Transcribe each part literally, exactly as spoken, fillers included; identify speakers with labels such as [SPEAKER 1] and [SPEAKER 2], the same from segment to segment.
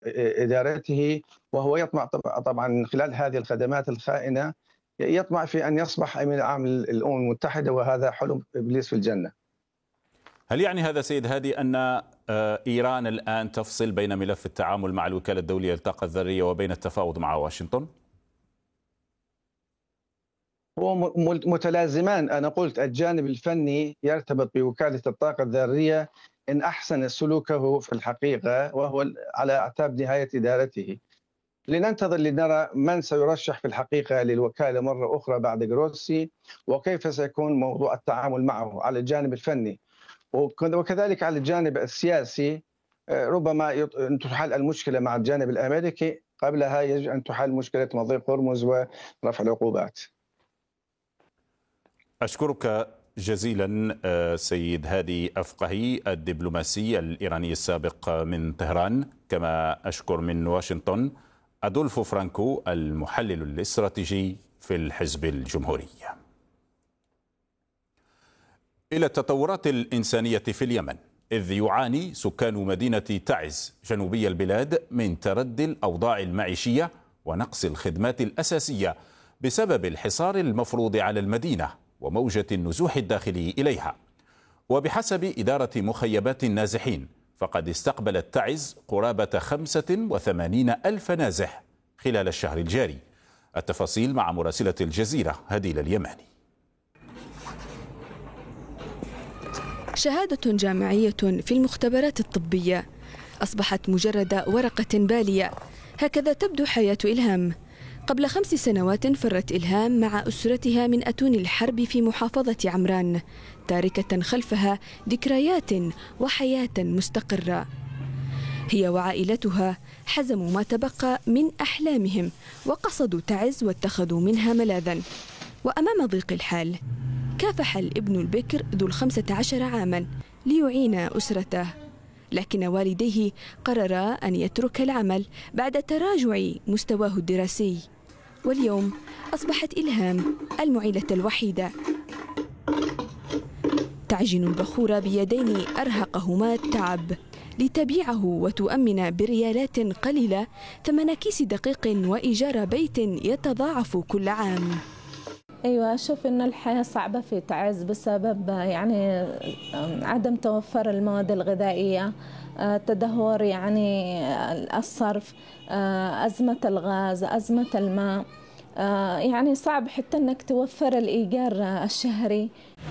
[SPEAKER 1] إدارته، وهو يطمع طبعا من خلال هذه الخدمات الخائنة يطمع في أن يصبح أمين عام الأمم المتحدة، وهذا حلم إبليس في الجنة.
[SPEAKER 2] هل يعني هذا سيد هادي أن إيران الآن تفصل بين ملف التعامل مع الوكالة الدولية للطاقة الذرية وبين التفاوض مع واشنطن؟
[SPEAKER 1] هو متلازمان. أنا قلت الجانب الفني يرتبط بوكالة الطاقة الذرية إن أحسن سلوكه في الحقيقة، وهو على أعتاب نهاية إدارته. لننتظر لنرى من سيرشح في الحقيقة للوكالة مرة أخرى بعد جروسي، وكيف سيكون موضوع التعامل معه على الجانب الفني، وكذلك على الجانب السياسي. ربما تحل المشكلة مع الجانب الأمريكي، قبلها يجب أن تحل مشكلة مضيق هرمز ورفع العقوبات.
[SPEAKER 2] أشكرك جزيلا سيد هادي أفقهي الدبلوماسي الإيراني السابق من طهران، كما أشكر من واشنطن أدولفو فرانكو المحلل الاستراتيجي في الحزب الجمهوري. إلى التطورات الإنسانية في اليمن، إذ يعاني سكان مدينة تعز جنوبي البلاد من تردي الأوضاع المعيشية ونقص الخدمات الأساسية بسبب الحصار المفروض على المدينة وموجة النزوح الداخلي إليها. وبحسب إدارة مخيبات النازحين، فقد استقبلت تعز قرابة خمسة وثمانين ألف نازح خلال الشهر الجاري. التفاصيل مع مراسلة الجزيرة هديل اليماني.
[SPEAKER 3] شهادة جامعية في المختبرات الطبية أصبحت مجرد ورقة بالية. هكذا تبدو حياة إلهام. قبل خمس سنوات فرت إلهام مع أسرتها من أتون الحرب في محافظة عمران، تاركة خلفها ذكريات وحياة مستقرة. هي وعائلتها حزموا ما تبقى من أحلامهم وقصدوا تعز واتخذوا منها ملاذا. وأمام ضيق الحال كافح الابن البكر ذو الخمسة عشر عاما ليعين أسرته، لكن والديه قررا أن يترك العمل بعد تراجع مستواه الدراسي. واليوم أصبحت إلهام المعيلة الوحيدة، تعجن البخور بيدين أرهقهما التعب لتبيعه وتؤمن بريالات قليلة ثمن كيس دقيق وإيجار بيت يتضاعف كل عام.
[SPEAKER 4] أيوة، أشوف إن الحياة صعبة في تعز بسبب يعني عدم توفر المواد الغذائية، تدهور يعني الصرف، أزمة الغاز، أزمة الماء، يعني صعب حتى إنك توفر الإيجار الشهري.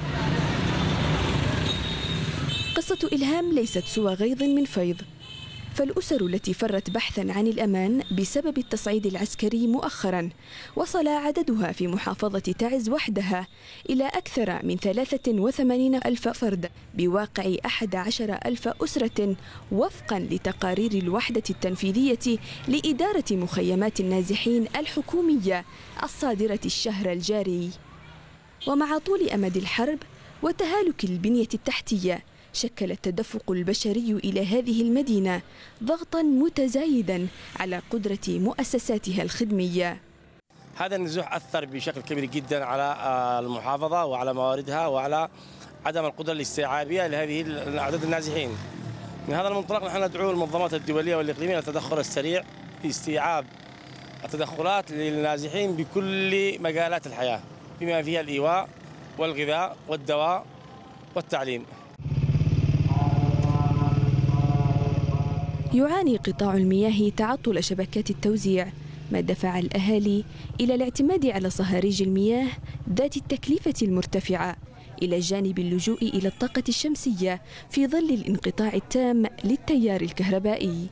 [SPEAKER 3] قصة إلهام ليست سوى غيظ من فيض، فالأسر التي فرت بحثا عن الأمان بسبب التصعيد العسكري مؤخرا وصل عددها في محافظة تعز وحدها إلى أكثر من ثلاثة وثمانين ألف فرد بواقع أحد عشر ألف أسرة، وفقا لتقارير الوحدة التنفيذية لإدارة مخيمات النازحين الحكومية الصادرة الشهر الجاري. ومع طول أمد الحرب وتهالك البنية التحتية، شكل التدفق البشري إلى هذه المدينة ضغطا متزايدا على قدرة مؤسساتها الخدمية.
[SPEAKER 5] هذا النزوح أثر بشكل كبير جدا على المحافظة وعلى مواردها وعلى عدم القدرة الاستيعابية لهذه الأعداد النازحين. من هذا المنطلق نحن ندعو المنظمات الدولية والإقليمية للتدخل السريع في استيعاب التدخلات للنازحين بكل مجالات الحياة، بما فيها الإيواء والغذاء والدواء والتعليم.
[SPEAKER 3] يعاني قطاع المياه تعطل شبكات التوزيع، ما دفع الأهالي إلى الاعتماد على صهاريج المياه ذات التكلفة المرتفعة، إلى جانب اللجوء إلى الطاقة الشمسية في ظل الانقطاع التام للتيار الكهربائي.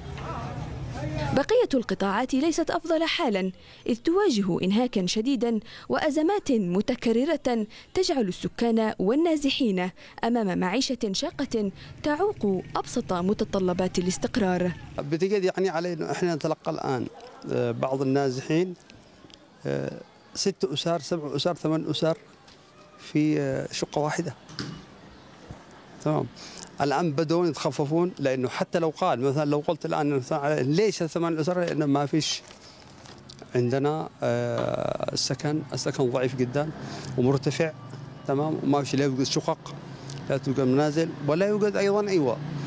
[SPEAKER 3] بقية القطاعات ليست أفضل حالا، إذ تواجه إنهاكا شديدا وأزمات متكررة تجعل السكان والنازحين أمام معيشة شاقة تعوق أبسط متطلبات الاستقرار.
[SPEAKER 6] بتجد يعني علينا إحنا نتلقى الآن بعض النازحين ست أسر سبع أسر ثمان أسر في شقة واحدة. تمام. الآن بدون يتخففون، لأنه حتى لو قال مثلا لو قلت الآن ليش ثمان أسر، لأنه ما فيش عندنا السكن السكن ضعيف جدا ومرتفع. تمام. وما فيش لا يوجد شقق، لا توجد منازل، ولا يوجد أيضا إيواء.